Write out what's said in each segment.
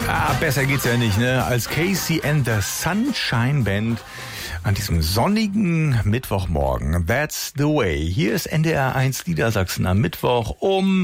Besser geht's ja nicht, ne? Als Casey and the Sunshine Band an diesem sonnigen Mittwochmorgen. That's the way. Hier ist NDR 1 Niedersachsen am Mittwoch um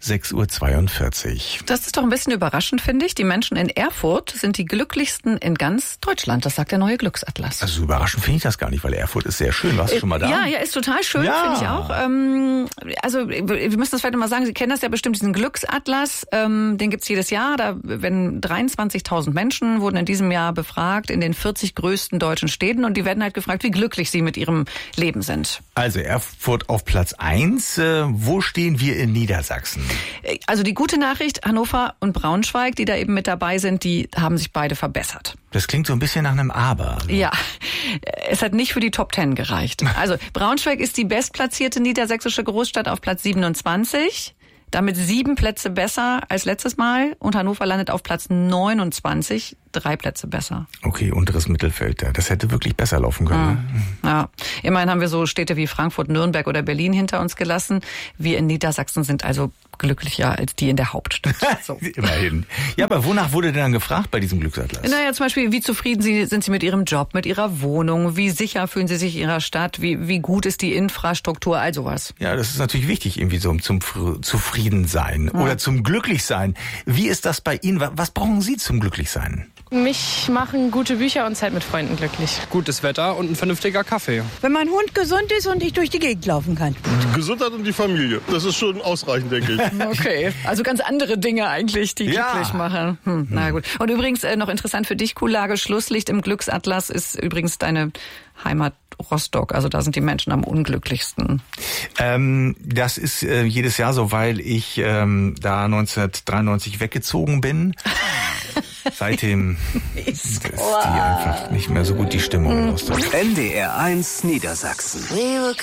6:42 Uhr. Das ist doch ein bisschen überraschend, finde ich. Die Menschen in Erfurt sind die glücklichsten in ganz Deutschland. Das sagt der neue Glücksatlas. Also überraschend finde ich das gar nicht, weil Erfurt ist sehr schön. Warst du schon mal da? Ja, ist total schön, finde ich auch. Also wir müssen das vielleicht mal sagen, Sie kennen das ja bestimmt, diesen Glücksatlas. Den gibt's jedes Jahr. Da werden 23.000 Menschen wurden in diesem Jahr befragt in den 40 größten deutschen Städten. Und die werden halt gefragt, wie glücklich sie mit ihrem Leben sind. Also Erfurt auf Platz 1. Wo stehen wir in Niedersachsen? Also die gute Nachricht, Hannover und Braunschweig, die da eben mit dabei sind, die haben sich beide verbessert. Das klingt so ein bisschen nach einem Aber. Ne? Ja, es hat nicht für die Top 10 gereicht. Also Braunschweig ist die bestplatzierte niedersächsische Großstadt auf Platz 27. Damit 7 Plätze besser als letztes Mal. Und Hannover landet auf Platz 29, 3 Plätze besser. Okay, unteres Mittelfeld. Das hätte wirklich besser laufen können. Ja, immerhin haben wir so Städte wie Frankfurt, Nürnberg oder Berlin hinter uns gelassen. Wir in Niedersachsen sind also glücklicher als die in der Hauptstadt. So. Immerhin. Ja, aber wonach wurde denn dann gefragt bei diesem Glücksatlas? Naja, zum Beispiel, wie zufrieden sind Sie mit Ihrem Job, mit Ihrer Wohnung? Wie sicher fühlen Sie sich in Ihrer Stadt? Wie gut ist die Infrastruktur? All sowas. Ja, das ist natürlich wichtig, irgendwie so zum Zufriedensein oder zum Glücklichsein. Wie ist das bei Ihnen? Was brauchen Sie zum Glücklichsein? Mich machen gute Bücher und Zeit mit Freunden glücklich. Gutes Wetter und ein vernünftiger Kaffee. Wenn mein Hund gesund ist und ich durch die Gegend laufen kann. Die Gesundheit und die Familie. Das ist schon ausreichend, denke ich. Okay, also ganz andere Dinge eigentlich, die glücklich machen. Na gut. Und übrigens noch interessant für dich, Kuhlage, Schlusslicht im Glücksatlas ist übrigens deine Heimat Rostock. Also da sind die Menschen am unglücklichsten. Das ist jedes Jahr so, weil ich da 1993 weggezogen bin. Seitdem ist die einfach nicht mehr so gut, die Stimmung in Rostock. NDR 1 Niedersachsen.